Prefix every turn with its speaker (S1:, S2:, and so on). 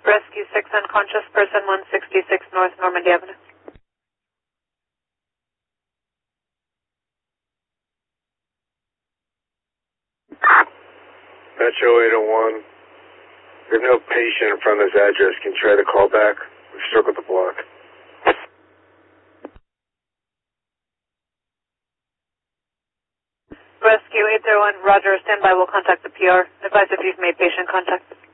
S1: Rescue 6 unconscious person 166 North Normandy Avenue.
S2: Metro 801. There's no patient in front of this address. Can you try to call back? We've circled the block.
S1: Rescue 801, Roger, stand by. We'll contact the PR. Advise if you've made patient contact.